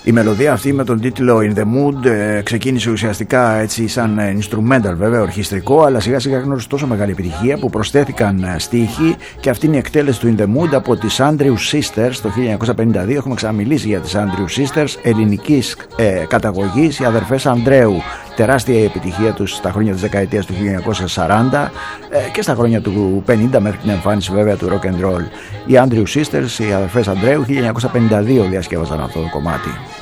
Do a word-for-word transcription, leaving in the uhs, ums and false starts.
Η μελωδία αυτή με τον τίτλο In The Mood ε, ξεκίνησε ουσιαστικά έτσι σαν instrumental, βέβαια ορχιστρικό, αλλά σιγά σιγά γνώρισε τόσο μεγάλη επιτυχία που προσθέθηκαν στίχοι, και αυτή είναι η εκτέλεση του In The Mood από τις Andrews Sisters το χίλια εννιακόσια πενήντα δύο. Έχουμε ξαναμιλήσει για τις Andrews Sisters, ελληνικής ε, καταγωγής, οι αδερφές Ανδρέου. Τεράστια η επιτυχία τους στα χρόνια της δεκαετίας του χίλια εννιακόσια σαράντα ε, και στα χρόνια του πενήντα μέχρι την εμφάνιση βέβαια του rock and roll. Οι Andrews Sisters, οι αδερφές Ανδρέου, χίλια εννιακόσια πενήντα δύο διασκεύασαν αυτό το κομμάτι.